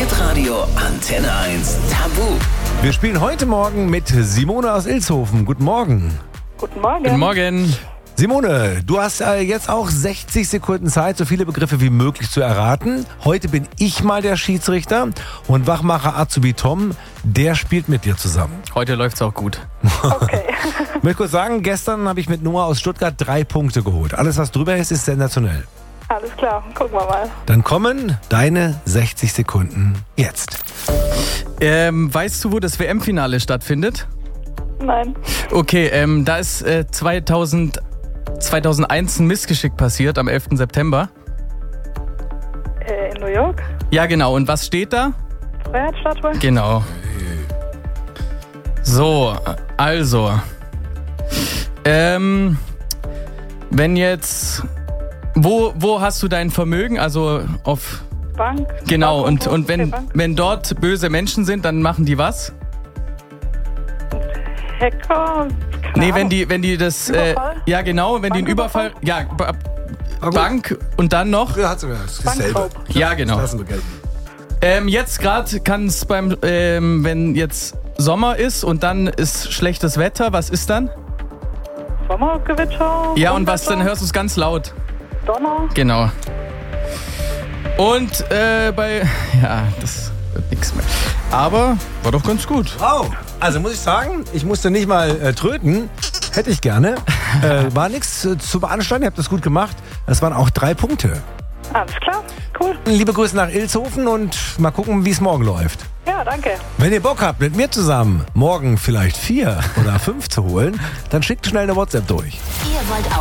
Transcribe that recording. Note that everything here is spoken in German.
Hitradio Antenne 1 Tabu. Wir spielen heute Morgen mit Simone aus Ilshofen. Guten Morgen. Guten Morgen. Guten Morgen. Simone, du hast jetzt auch 60 Sekunden Zeit, so viele Begriffe wie möglich zu erraten. Heute bin ich mal der Schiedsrichter und Wachmacher Azubi Tom, der spielt mit dir zusammen. Heute läuft's auch gut. Okay. Ich möchte kurz sagen, gestern habe ich mit Noah aus Stuttgart 3 Punkte geholt. Alles, was drüber ist sensationell. Alles klar, gucken wir mal. Dann kommen deine 60 Sekunden jetzt. Weißt du, wo das WM-Finale stattfindet? Nein. Okay, da ist 2001 ein Missgeschick passiert, am 11. September. In New York? Ja, genau. Und was steht da? Freiheitsstatue? Genau. So, also. Wenn jetzt... Wo hast du dein Vermögen? Also auf... Bank? Genau, Bank und Bank? wenn dort böse Menschen sind, dann machen die was? Hacker? Nee, wenn die das... Überfall? ja, genau, wenn die einen Überfall... Ja, Bank und dann noch... Ja, hat's das ist dasselbe. Bankraub. Ja, genau. Lassen wir gelten. Jetzt gerade kann es wenn jetzt Sommer ist und dann ist schlechtes Wetter, was ist dann? Sommergewitter? Ja, und was, dann Unwetter? hörst du es ganz laut. Donner? Genau. Und ja, das wird nichts mehr. Aber war doch ganz gut. Wow, also muss ich sagen, ich musste nicht mal tröten. Hätte ich gerne. War nichts zu beanstanden, ihr habt das gut gemacht. Das waren auch 3 Punkte. Alles klar, cool. Liebe Grüße nach Ilshofen und mal gucken, wie es morgen läuft. Ja, danke. Wenn ihr Bock habt, mit mir zusammen morgen vielleicht 4 oder 5 zu holen, dann schickt schnell eine WhatsApp durch. Ihr wollt